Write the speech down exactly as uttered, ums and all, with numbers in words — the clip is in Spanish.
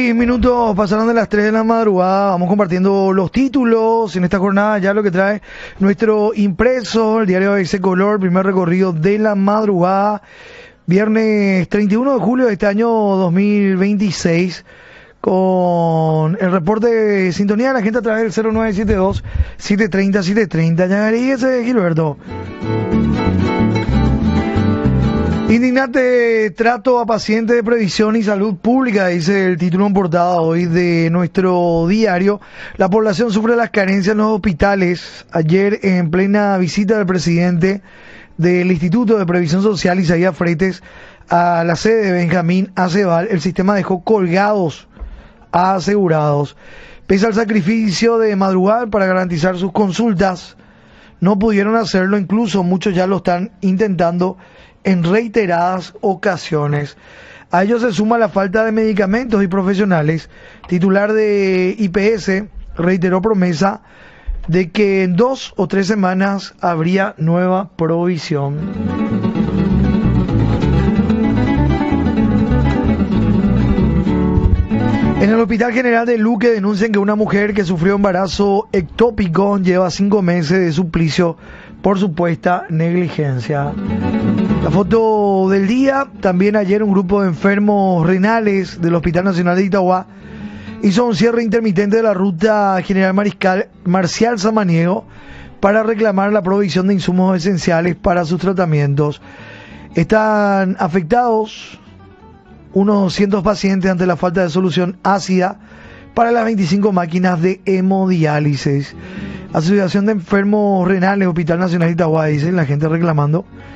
seis minutos pasaron de las tres de la madrugada. Vamos compartiendo los títulos en esta jornada, ya lo que trae nuestro impreso, el diario A B C Color, primer recorrido de la madrugada, viernes treinta y uno de julio de este año dos mil veintiséis, con el reporte de sintonía de la gente a través del cero nueve siete dos, siete tres cero, siete tres cero. Llagaríguese, Gilberto. Indignante trato a pacientes de previsión y salud pública, dice el título en portada hoy de nuestro diario. La población sufre las carencias en los hospitales. Ayer, en plena visita del presidente del Instituto de Previsión Social, Isaías Freites, a la sede de Benjamín Aceval, el sistema dejó colgados a asegurados. Pese al sacrificio de madrugar para garantizar sus consultas, no pudieron hacerlo, incluso muchos ya lo están intentando en reiteradas ocasiones. A ello se suma la falta de medicamentos y profesionales. Titular de I P S reiteró promesa de que en dos o tres semanas habría nueva provisión. En el Hospital General de Luque denuncian que una mujer que sufrió embarazo ectópico lleva cinco meses de suplicio por supuesta negligencia. La foto del día, también ayer un grupo de enfermos renales del Hospital Nacional de Itauguá hizo un cierre intermitente de la ruta General Mariscal Marcial Samaniego para reclamar la provisión de insumos esenciales para sus tratamientos. Están afectados unos cientos pacientes ante la falta de solución ácida para las veinticinco máquinas de hemodiálisis. Asociación de Enfermos Renales, Hospital Nacional de Itauguá, dicen la gente reclamando